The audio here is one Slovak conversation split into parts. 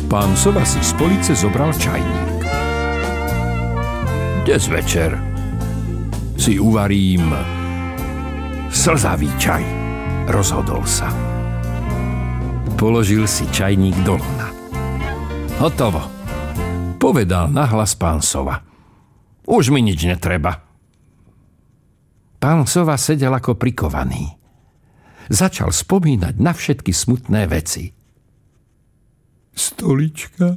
Pán Sova si z police zobral čajník. Dnes večer si uvarím slzavý čaj, rozhodol sa. Položil si čajník do lona. Hotovo, povedal nahlas pán Sova. Už mi nič netreba. Pán Sova sedel ako prikovaný. Začal spomínať na všetky smutné veci. Stolička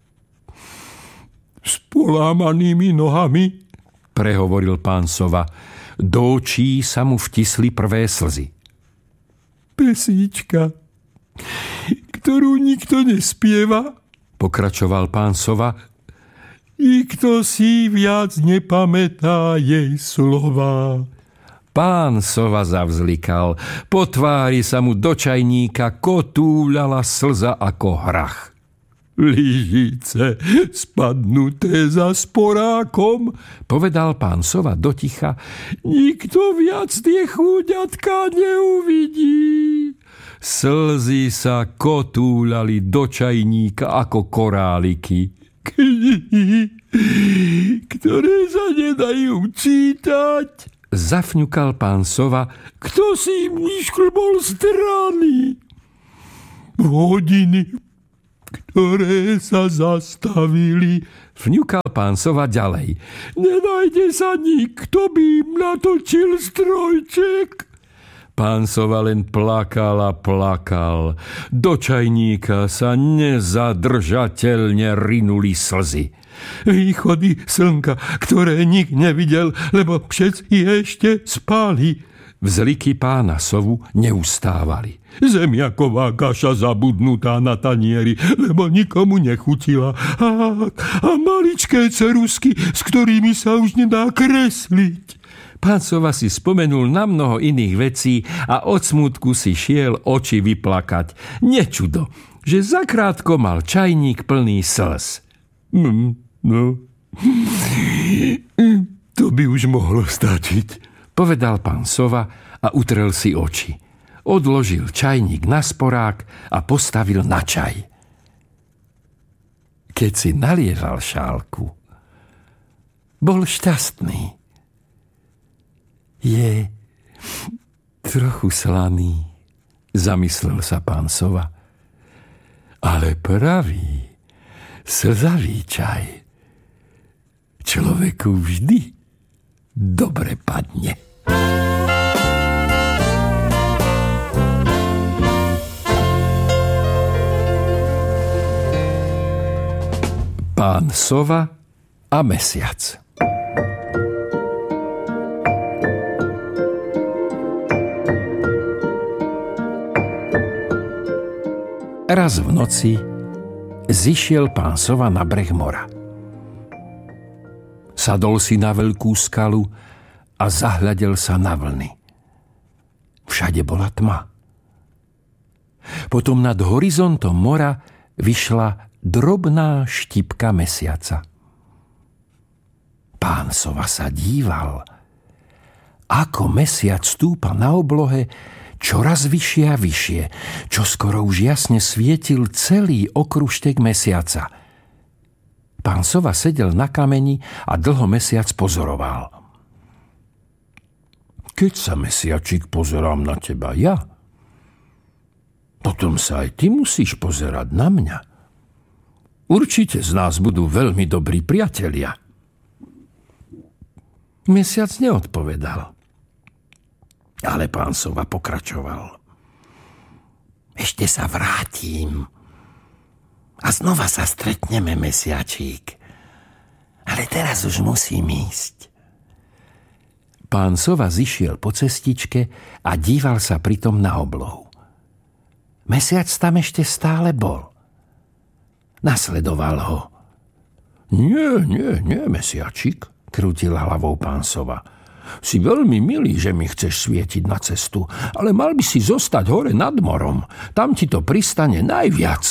s polámanými nohami, prehovoril pán Sova. Do očí sa mu vtisli prvé slzy. Pesnička, ktorú nikto nespieva, pokračoval pán Sova. Nikto si viac nepamätá jej slova. Pán Sova zavzlikal. Po tvári sa mu do čajníka kotúľala slza ako hrach. Lyžice spadnuté za sporákom, povedal pán Sova doticha. Nikto viac tie chúďatka neuvidí. Slzy sa kotúľali do čajníka ako koráliky. Knihy, ktoré sa nedajú čítať, zafňukal pán Sova. Kto si im vyšklbol strany? Hodiny, ktoré sa zastavili, fňukal pán Sova ďalej. Nenájde sa nikto, by im natočil strojček. Pán Sova len plakal a plakal. Do čajníka sa nezadržateľne rinuli slzy. Východy slnka, ktoré nik nevidel, lebo všetci ešte spali. Vzliky pána Sovu neustávali. Zemiaková kaša zabudnutá na tanieri, lebo nikomu nechutila. A maličké cerusky, s ktorými sa už nedá kresliť. Pán Sova si spomenul na mnoho iných vecí a od smútku si šiel oči vyplakať. Nečudo, že zakrátko mal čajník plný slz. No, to by už mohlo stačiť, povedal pán Sova a utrel si oči. Odložil čajník na sporák a postavil na čaj. Keď si nalieval šálku, bol šťastný. Je trochu slaný, zamyslel sa pán Sova. Ale pravý, slzavý čaj človeku vždy dobre padne. Pán Sova a mesiac. Raz v noci zišiel pán Sova na breh mora. Sadol si na veľkú skalu a zahľadel sa na vlny. Všade bola tma. Potom nad horizontom mora vyšla drobná štipka mesiaca. Pán Sova sa díval, ako mesiac stúpa na oblohe čoraz vyššie a vyššie, čo skoro už jasne svietil celý okružtek mesiaca. Pán Sova sedel na kameni a dlho mesiac pozoroval. Keď sa, mesiačik, pozerám na teba ja, potom sa aj ty musíš pozerať na mňa. Určite z nás budú veľmi dobrí priatelia. Mesiac neodpovedal. Ale pán Sova pokračoval. Ešte sa vrátim a znova sa stretneme, mesiačík. Ale teraz už musím ísť. Pán Sova zišiel po cestičke a díval sa pritom na oblohu. Mesiac tam ešte stále bol. Nasledoval ho. Nie, mesiačík, krútil hlavou pán Sova. Si veľmi milý, že mi chceš svietiť na cestu, ale mal by si zostať hore nad morom. Tam ti to pristane najviac.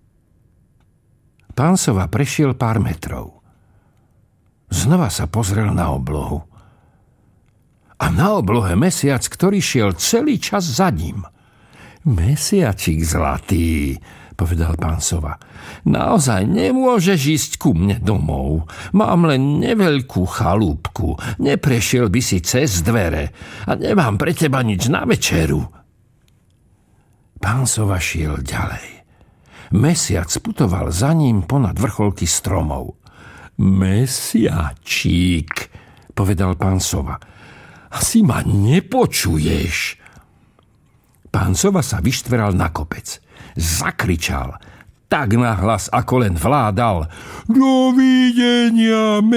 Pán Sova prešiel pár metrov. Znova sa pozrel na oblohu. A na oblohe mesiac, ktorý šiel celý čas za ním. Mesiačik zlatý, povedal pán Sova. Naozaj nemôžeš ísť ku mne domov. Mám len neveľkú chalúbku. Neprešiel by si cez dvere a nemám pre teba nič na večeru. Pán Sova šiel ďalej. Mesiac putoval za ním ponad vrcholky stromov. Mesiačík, povedal pán Sova. Asi ma nepočuješ. Pán Sova sa vyštveral na kopec. Zakričal, tak nahlas, ako len vládal. Dovidenia,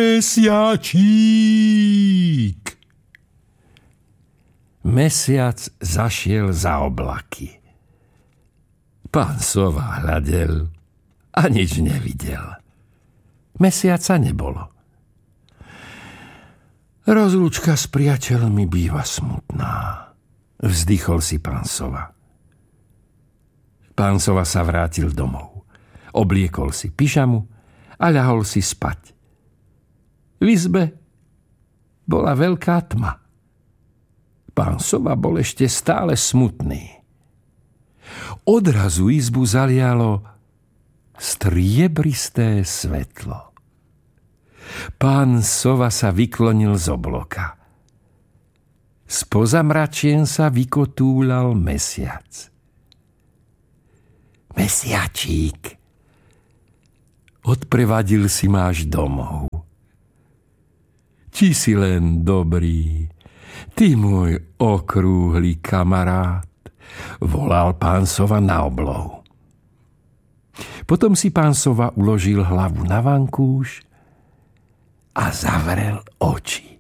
mesiačík! Mesiac zašiel za oblaky. Pán Sova hľadel a nič nevidel. Mesiaca nebolo. Rozlúčka s priateľmi býva smutná, vzdychol si pán Sova. Pán Sova sa vrátil domov. Obliekol si pyžamu a ľahol si spať. V izbe bola veľká tma. Pán Sova bol ešte stále smutný. Odrazu izbu zalialo striebristé svetlo. Pán Sova sa vyklonil z obloka. Spoza mračien sa vykotúľal mesiac. Mesiačík, odprevadil si ma až domov. Ti si len dobrý, ty môj okrúhly kamarát, volal pán Sova na oblohu. Potom si pán Sova uložil hlavu na vankúš a zavrel oči.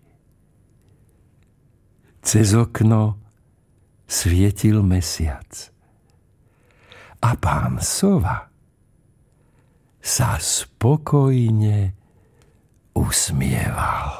Cez okno svietil mesiac a pán Sova sa spokojne usmieval.